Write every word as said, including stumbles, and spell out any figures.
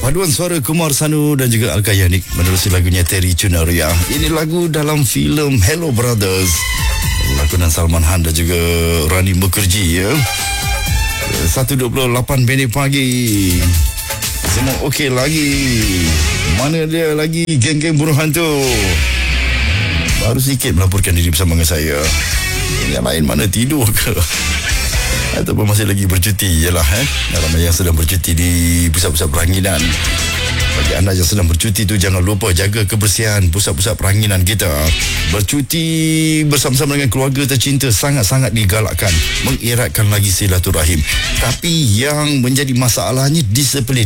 Paduan suara Kumar Sanu dan juga Alka Yanik menerusi lagunya Terry Cunaria. Ini lagu dalam filem Hello Brothers, lakonan Salman Khan dan juga Rani Mukherjee ya. satu dua puluh lapan minit pagi. Semua okey lagi. Mana dia lagi geng-geng bunuh hantu? Baru sikit melaporkan diri bersama dengan saya. Yang lain mana tidur ke? Ataupun masih lagi bercuti. Yalah eh. Ramai yang sedang bercuti di pusat-pusat peranginan. Bagi anda yang sedang bercuti tu, jangan lupa jaga kebersihan pusat-pusat peranginan kita. Bercuti bersama-sama dengan keluarga tercinta sangat-sangat digalakkan, mengeratkan lagi silaturahim. Tapi yang menjadi masalahnya disiplin.